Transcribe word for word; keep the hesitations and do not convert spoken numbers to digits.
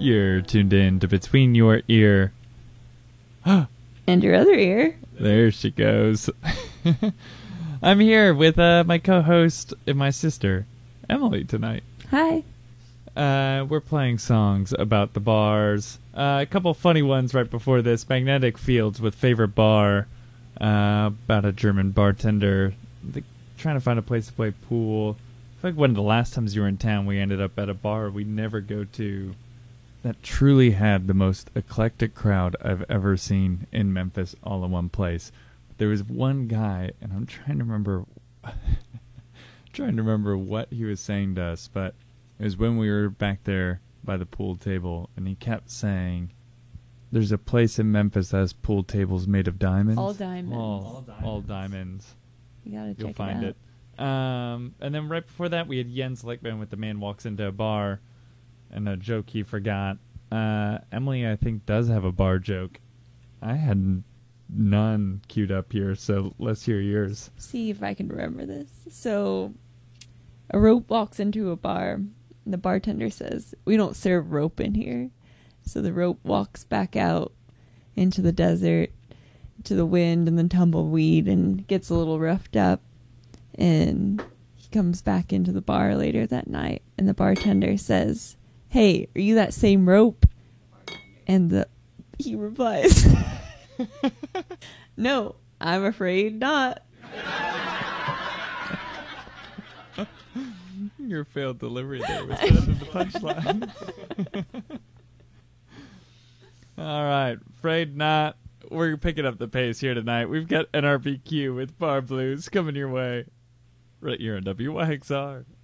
You're tuned in to Between Your Ear. And your other ear. There she goes. I'm here with uh, my co-host and my sister, Emily, tonight. Hi. Uh, we're playing songs about the bars. Uh, a couple funny ones right before this. Magnetic Fields with Favorite Bar. Uh, about a German bartender the, trying to find a place to play pool. I feel like one of the last times you were in town, we ended up at a bar we never go to that truly had the most eclectic crowd I've ever seen in Memphis all in one place. There was one guy, and I'm trying to remember trying to remember what he was saying to us, but it was when we were back there by the pool table, and he kept saying, there's a place in Memphis that has pool tables made of diamonds. All diamonds. All, all diamonds. All diamonds. You gotta You'll check find it it. out. Um, and then right before that, we had Jens Lichtman with The Man Walks Into a Bar, and a joke he forgot. Uh, Emily, I think, does have a bar joke. I had none queued up here, so let's hear yours. See if I can remember this. So, a rope walks into a bar, and the bartender says, "We don't serve rope in here." So the rope walks back out into the desert, to the wind and the tumbleweed, and gets a little roughed up. And he comes back into the bar later that night, and the bartender says, "Hey, are you that same rope?" And the he replies, "No, I'm afraid not." Your failed delivery there was better than the punchline. All right, afraid not. We're picking up the pace here tonight. We've got N R B Q with Bar Blues coming your way right here on W Y X R.